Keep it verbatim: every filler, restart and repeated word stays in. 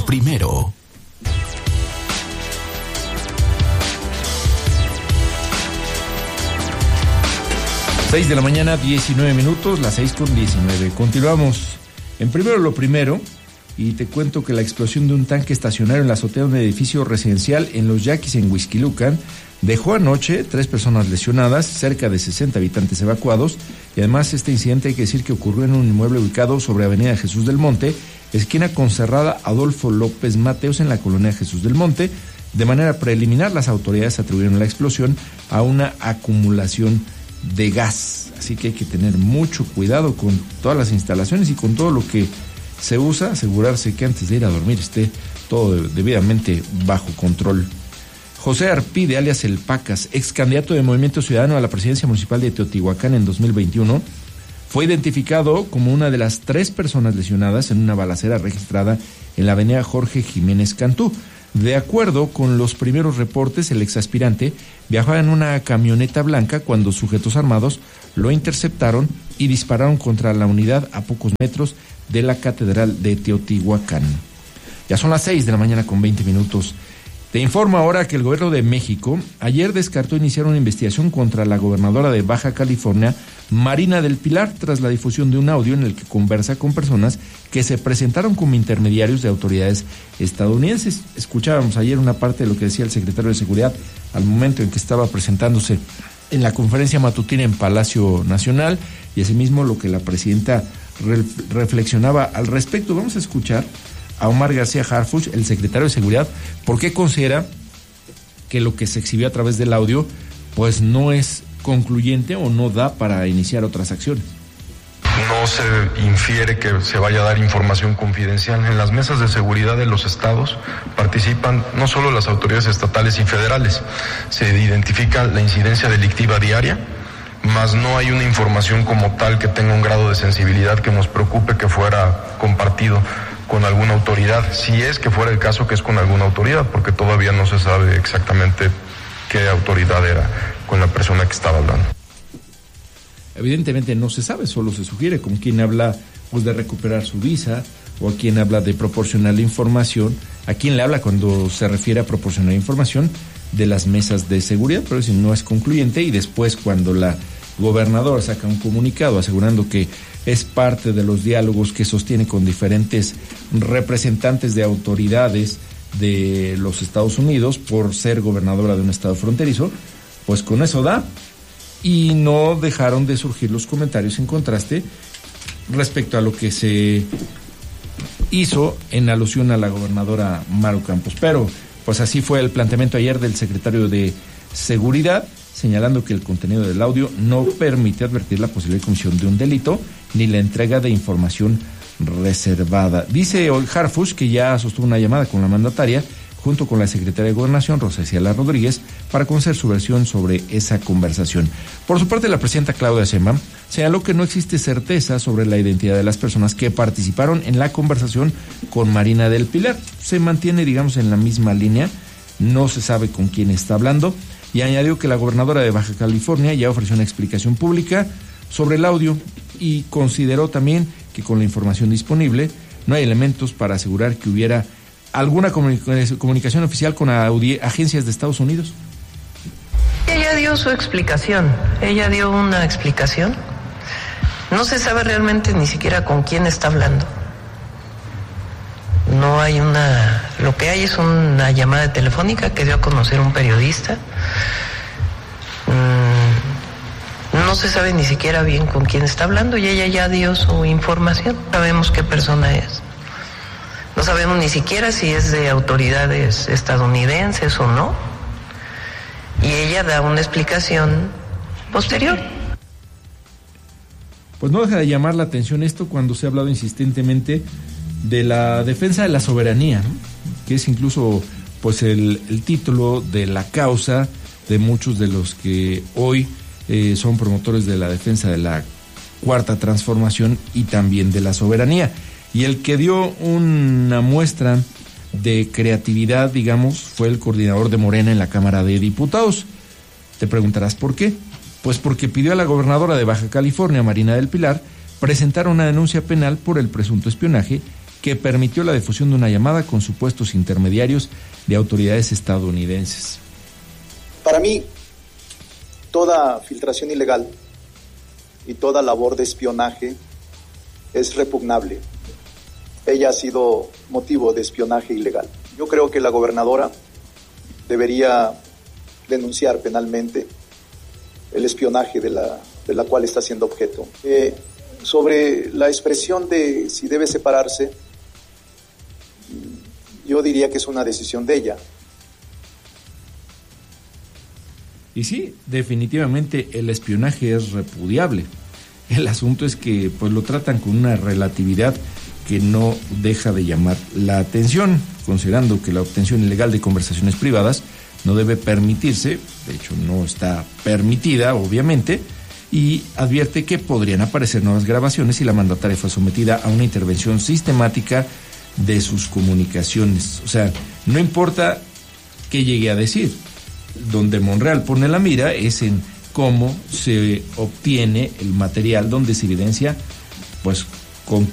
lo primero. seis de la mañana, diecinueve minutos, las seis con diecinueve. Continuamos. En primero lo primero, y te cuento que la explosión de un tanque estacionario en la azotea de un edificio residencial en Los Yaquis, en Huixquilucan, dejó anoche tres personas lesionadas, cerca de sesenta habitantes evacuados, y además este incidente hay que decir que ocurrió en un inmueble ubicado sobre Avenida Jesús del Monte, esquina con Cerrada Adolfo López Mateos, en la colonia Jesús del Monte. De manera preliminar, las autoridades atribuyeron la explosión a una acumulación de gas, así que hay que tener mucho cuidado con todas las instalaciones y con todo lo que se usa, asegurarse que antes de ir a dormir esté todo debidamente bajo control. José Arpide, alias El Pacas, ex candidato de Movimiento Ciudadano a la presidencia municipal de Teotihuacán en dos mil veintiuno, fue identificado como una de las tres personas lesionadas en una balacera registrada en la avenida Jorge Jiménez Cantú. De acuerdo con los primeros reportes, el exaspirante viajaba en una camioneta blanca cuando sujetos armados lo interceptaron y dispararon contra la unidad a pocos metros de la Catedral de Teotihuacán. Ya son las seis de la mañana con veinte minutos. Te informo ahora que el gobierno de México ayer descartó iniciar una investigación contra la gobernadora de Baja California, Marina del Pilar, tras la difusión de un audio en el que conversa con personas que se presentaron como intermediarios de autoridades estadounidenses. Escuchábamos ayer una parte de lo que decía el secretario de Seguridad al momento en que estaba presentándose en la conferencia matutina en Palacio Nacional, y asimismo lo que la presidenta re- reflexionaba al respecto. Vamos a escuchar a Omar García Harfuch, el secretario de Seguridad, por qué considera que lo que se exhibió a través del audio pues no es concluyente o no da para iniciar otras acciones. No se infiere que se vaya a dar información confidencial. En las mesas de seguridad de los estados participan no solo las autoridades estatales y federales, se identifica la incidencia delictiva diaria, mas no hay una información como tal que tenga un grado de sensibilidad que nos preocupe que fuera compartido con alguna autoridad, si es que fuera el caso que es con alguna autoridad, porque todavía no se sabe exactamente qué autoridad era con la persona que estaba hablando. Evidentemente no se sabe, solo se sugiere con quién habla pues de recuperar su visa, o a quién habla de proporcionar la información, a quién le habla cuando se refiere a proporcionar información de las mesas de seguridad, pero si no es concluyente. Y después, cuando la gobernadora saca un comunicado asegurando que es parte de los diálogos que sostiene con diferentes representantes de autoridades de los Estados Unidos por ser gobernadora de un estado fronterizo, pues con eso da. Y no dejaron de surgir los comentarios en contraste respecto a lo que se hizo en alusión a la gobernadora Maru Campos. Pero pues así fue el planteamiento ayer del secretario de Seguridad, señalando que el contenido del audio no permite advertir la posible comisión de un delito ni la entrega de información reservada. Dice hoy Harfuch que ya sostuvo una llamada con la mandataria junto con la secretaria de Gobernación, Rosa Isela Rodríguez, para conocer su versión sobre esa conversación. Por su parte, la presidenta Claudia Sheinbaum señaló que no existe certeza sobre la identidad de las personas que participaron en la conversación con Marina del Pilar. Se mantiene, digamos, en la misma línea, no se sabe con quién está hablando, y añadió que la gobernadora de Baja California ya ofreció una explicación pública sobre el audio y consideró también que con la información disponible no hay elementos para asegurar que hubiera alguna comunicación oficial con audi- agencias de Estados Unidos. Ella dio su explicación, ella dio una explicación. No se sabe realmente ni siquiera con quién está hablando. No hay una... Lo que hay es una llamada telefónica que dio a conocer un periodista. Mm, no se sabe ni siquiera bien con quién está hablando y ella ya dio su información. Sabemos qué persona es. No sabemos ni siquiera si es de autoridades estadounidenses o no. Y ella da una explicación posterior. Pues no deja de llamar la atención esto cuando se ha hablado insistentemente de la defensa de la soberanía, ¿no? Que es incluso pues el, el título de la causa de muchos de los que hoy eh, son promotores de la defensa de la Cuarta Transformación y también de la soberanía. Y el que dio una muestra de creatividad, digamos, fue el coordinador de Morena en la Cámara de Diputados. Te preguntarás por qué. Pues porque pidió a la gobernadora de Baja California, Marina del Pilar, presentar una denuncia penal por el presunto espionaje que permitió la difusión de una llamada con supuestos intermediarios de autoridades estadounidenses. Para mí, toda filtración ilegal y toda labor de espionaje es repugnable. Ella ha sido motivo de espionaje ilegal. Yo creo que la gobernadora debería denunciar penalmente el espionaje de la, de la cual está siendo objeto. Eh, sobre la expresión de si debe separarse, yo diría que es una decisión de ella. Y sí, definitivamente el espionaje es repudiable. El asunto es que pues lo tratan con una relatividad que no deja de llamar la atención, considerando que la obtención ilegal de conversaciones privadas no debe permitirse, de hecho no está permitida, obviamente, y advierte que podrían aparecer nuevas grabaciones si la mandataria fue sometida a una intervención sistemática de sus comunicaciones. O sea, no importa qué llegue a decir, donde Monreal pone la mira es en cómo se obtiene el material donde se evidencia pues